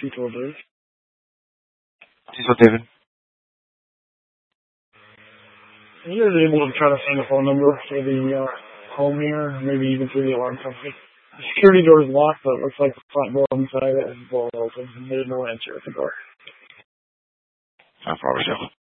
Cecil Bruce. Cecil David. Are you guys able to try to find a phone number for the home here, maybe even through the alarm company? The security door is locked, but it looks like the front door inside it is blown open. There's no answer at the door. No problem.